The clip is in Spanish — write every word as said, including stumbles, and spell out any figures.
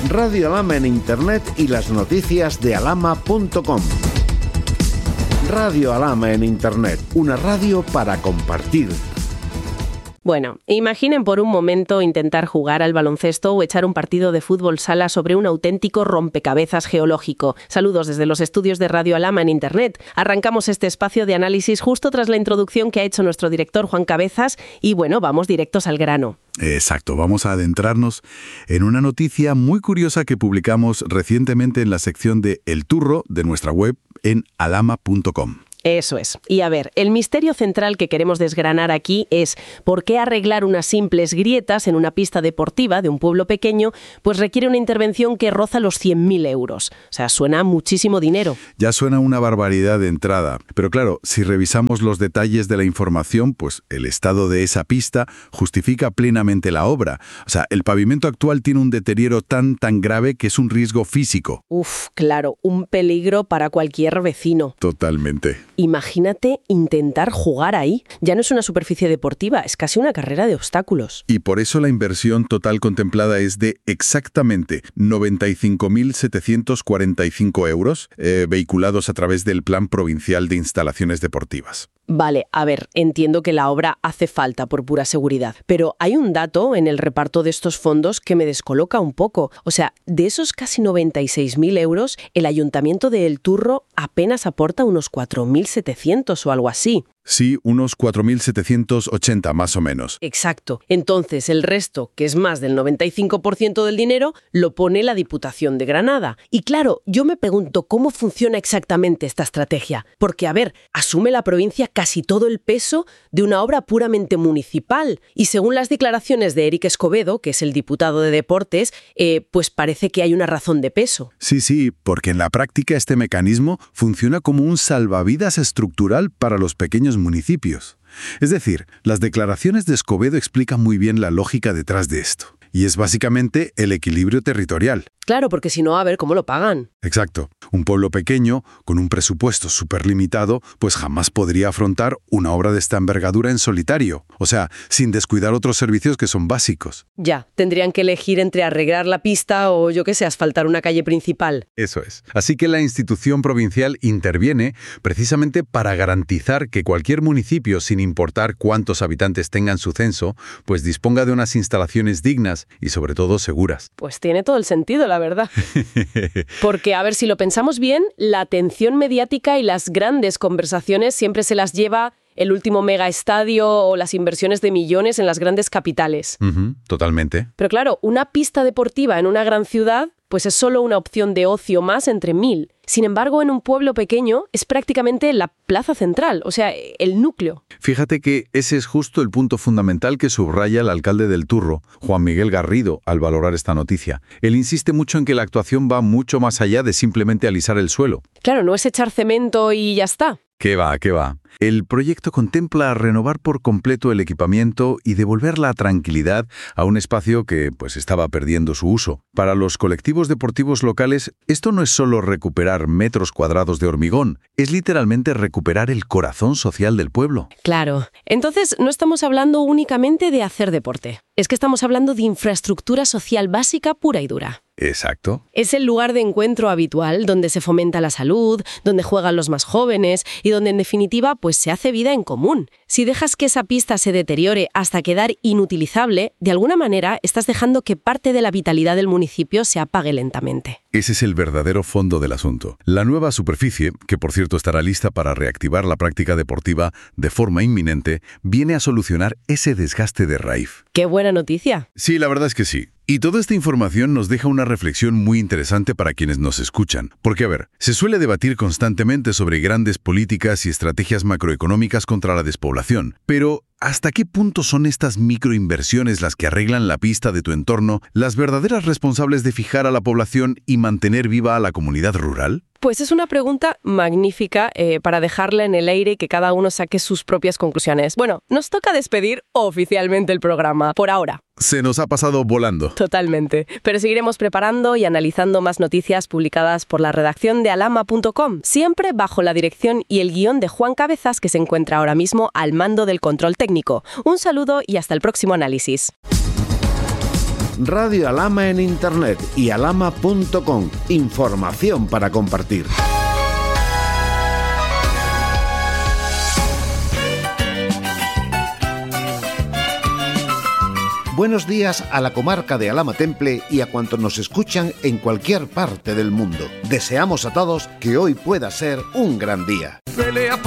Radio Alhama en Internet y las noticias de alhama punto com. Radio Alhama en Internet, una radio para compartir. Bueno, imaginen por un momento intentar jugar al baloncesto o echar un partido de fútbol sala sobre un auténtico rompecabezas geológico. Saludos desde los estudios de Radio Alhama en Internet. Arrancamos este espacio de análisis justo tras la introducción que ha hecho nuestro director Juan Cabezas y bueno, vamos directos al grano. Exacto, vamos a adentrarnos en una noticia muy curiosa que publicamos recientemente en la sección de El Turro de nuestra web en alhama punto com. Eso es. Y a ver, el misterio central que queremos desgranar aquí es por qué arreglar unas simples grietas en una pista deportiva de un pueblo pequeño pues requiere una intervención que roza los cien mil euros. O sea, suena muchísimo dinero. Ya suena una barbaridad de entrada. Pero claro, si revisamos los detalles de la información, pues el estado de esa pista justifica plenamente la obra. O sea, el pavimento actual tiene un deterioro tan, tan grave que es un riesgo físico. Uf, claro, un peligro para cualquier vecino. Totalmente. Imagínate intentar jugar ahí. Ya no es una superficie deportiva, es casi una carrera de obstáculos. Y por eso la inversión total contemplada es de exactamente noventa y cinco mil setecientos cuarenta y cinco euros, eh, vehiculados a través del Plan Provincial de Instalaciones Deportivas. Vale, a ver, entiendo que la obra hace falta por pura seguridad, pero hay un dato en el reparto de estos fondos que me descoloca un poco. O sea, de esos casi noventa y seis mil euros, el Ayuntamiento de El Turro apenas aporta unos cuatro mil setecientos o algo así. Sí, unos cuatro mil setecientos ochenta más o menos. Exacto. Entonces el resto, que es más del noventa y cinco por ciento del dinero, lo pone la Diputación de Granada. Y claro, yo me pregunto cómo funciona exactamente esta estrategia. Porque, a ver, asume la provincia casi todo el peso de una obra puramente municipal. Y según las declaraciones de Eric Escobedo, que es el diputado de Deportes, eh, pues parece que hay una razón de peso. Sí, sí, porque en la práctica este mecanismo funciona como un salvavidas estructural para los pequeños municipios. Es decir, las declaraciones de Escobedo explican muy bien la lógica detrás de esto. Y es básicamente el equilibrio territorial. Claro, porque si no, a ver cómo lo pagan. Exacto. Un pueblo pequeño, con un presupuesto súper limitado, pues jamás podría afrontar una obra de esta envergadura en solitario. O sea, sin descuidar otros servicios que son básicos. Ya, tendrían que elegir entre arreglar la pista o, yo qué sé, asfaltar una calle principal. Eso es. Así que la institución provincial interviene precisamente para garantizar que cualquier municipio, sin importar cuántos habitantes tengan su censo, pues disponga de unas instalaciones dignas y sobre todo seguras. Pues tiene todo el sentido, la verdad. Porque, a ver, si lo pensamos bien, la atención mediática y las grandes conversaciones siempre se las lleva el último megaestadio o las inversiones de millones en las grandes capitales. Uh-huh, totalmente. Pero claro, una pista deportiva en una gran ciudad pues es solo una opción de ocio más entre mil. Sin embargo, en un pueblo pequeño es prácticamente la plaza central, o sea, el núcleo. Fíjate que ese es justo el punto fundamental que subraya el alcalde del Turro, Juan Miguel Garrido, al valorar esta noticia. Él insiste mucho en que la actuación va mucho más allá de simplemente alisar el suelo. Claro, no es echar cemento y ya está. ¿Qué va, qué va? El proyecto contempla renovar por completo el equipamiento y devolver la tranquilidad a un espacio que pues estaba perdiendo su uso. Para los colectivos deportivos locales, esto no es solo recuperar metros cuadrados de hormigón, es literalmente recuperar el corazón social del pueblo. Claro. Entonces, no estamos hablando únicamente de hacer deporte. Es que estamos hablando de infraestructura social básica pura y dura. Exacto. Es el lugar de encuentro habitual donde se fomenta la salud, donde juegan los más jóvenes y donde en definitiva pues se hace vida en común. Si dejas que esa pista se deteriore hasta quedar inutilizable, de alguna manera estás dejando que parte de la vitalidad del municipio se apague lentamente. Ese es el verdadero fondo del asunto. La nueva superficie, que por cierto estará lista para reactivar la práctica deportiva de forma inminente, viene a solucionar ese desgaste de raíz. ¡Qué buena noticia! Sí, la verdad es que sí. Y toda esta información nos deja una reflexión muy interesante para quienes nos escuchan. Porque, a ver, se suele debatir constantemente sobre grandes políticas y estrategias macroeconómicas contra la despoblación. Pero, ¿hasta qué punto son estas microinversiones las que arreglan la pista de tu entorno, las verdaderas responsables de fijar a la población y mantener viva a la comunidad rural? Pues es una pregunta magnífica eh, para dejarla en el aire y que cada uno saque sus propias conclusiones. Bueno, nos toca despedir oficialmente el programa, por ahora. Se nos ha pasado volando. Totalmente. Pero seguiremos preparando y analizando más noticias publicadas por la redacción de alhama punto com, siempre bajo la dirección y el guión de Juan Cabezas, que se encuentra ahora mismo al mando del control técnico. Un saludo y hasta el próximo análisis. Radio Alhama en Internet y alhama punto com. Información para compartir. Buenos días a la comarca de Alhama Temple y a cuantos nos escuchan en cualquier parte del mundo. Deseamos a todos que hoy pueda ser un gran día. Pelea por